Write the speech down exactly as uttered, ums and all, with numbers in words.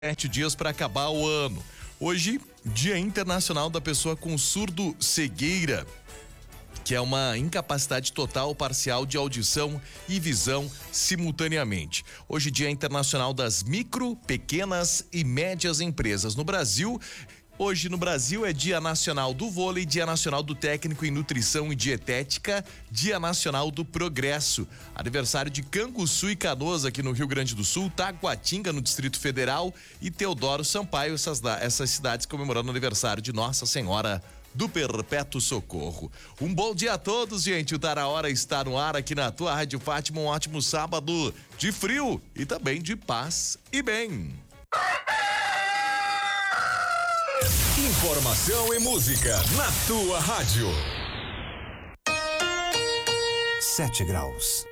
Sete dias para acabar o ano. Hoje, Dia Internacional da Pessoa com Surdo-Cegueira, que é uma incapacidade total ou parcial de audição e visão simultaneamente. Hoje, Dia Internacional das Micro, Pequenas e Médias Empresas. No Brasil, hoje no Brasil é Dia Nacional do Vôlei, Dia Nacional do Técnico em Nutrição e Dietética, Dia Nacional do Progresso. Aniversário de Canguçu e Canoas aqui no Rio Grande do Sul, Taguatinga no Distrito Federal e Teodoro Sampaio, essas, essas cidades comemorando o aniversário de Nossa Senhora do Perpétuo Socorro. Um bom dia a todos, gente. O Tá Na Hora está no ar aqui na tua Rádio Fátima. Um ótimo sábado de frio e também de paz e bem. Informação e música na tua rádio. Sete graus.